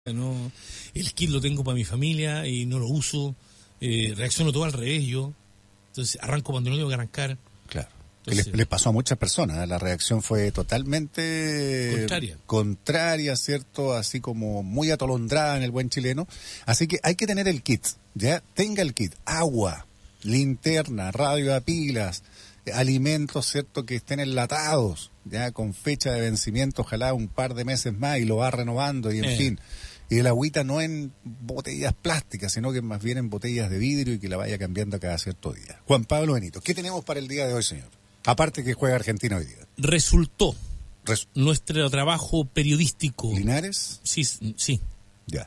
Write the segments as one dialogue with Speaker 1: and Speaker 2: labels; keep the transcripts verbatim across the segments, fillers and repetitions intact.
Speaker 1: No, el kit lo tengo para mi familia y no lo uso, eh, reacciono todo al revés yo, entonces arranco cuando no tengo que arrancar.
Speaker 2: Claro.
Speaker 1: Entonces,
Speaker 2: que les, les pasó a muchas personas, la reacción fue totalmente
Speaker 1: contraria.
Speaker 2: contraria, ¿cierto? Así como muy atolondrada en el buen chileno. Así que hay que tener el kit, ya tenga el kit, agua, linterna, radio a pilas, alimentos, ¿cierto? Que estén enlatados, ya con fecha de vencimiento, ojalá un par de meses más y lo va renovando y en
Speaker 1: eh.
Speaker 2: fin. Y el agüita no en botellas plásticas, sino que más bien en botellas de vidrio y que la vaya cambiando cada cierto día. Juan Pablo Benito, ¿qué tenemos para el día de hoy, señor? Aparte que juega Argentina hoy día.
Speaker 1: Resultó
Speaker 2: Res-
Speaker 1: nuestro trabajo periodístico.
Speaker 2: ¿Linares?
Speaker 1: Sí, sí.
Speaker 2: Ya.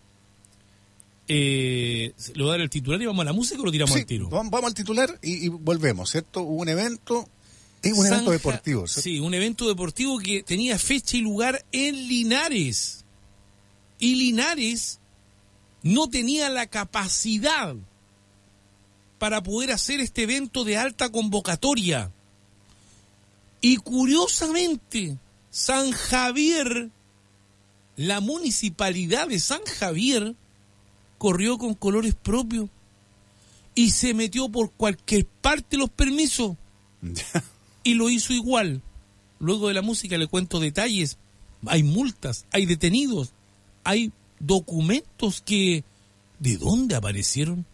Speaker 1: Eh, ¿Le voy a dar el titular y vamos a la música o lo tiramos
Speaker 2: Sí,
Speaker 1: al tiro?
Speaker 2: Vamos, vamos al titular y, y volvemos, ¿cierto? Hubo un evento, es un
Speaker 1: Zanja,
Speaker 2: evento deportivo, ¿cierto?
Speaker 1: Sí, un evento deportivo que tenía fecha y lugar en Linares. Y Linares no tenía la capacidad para poder hacer este evento de alta convocatoria. Y curiosamente, San Javier, la municipalidad de San Javier, corrió con colores propios y se metió por cualquier parte los permisos y lo hizo igual. Luego de la música le cuento detalles. Hay multas, hay detenidos, hay documentos que... ¿De dónde aparecieron?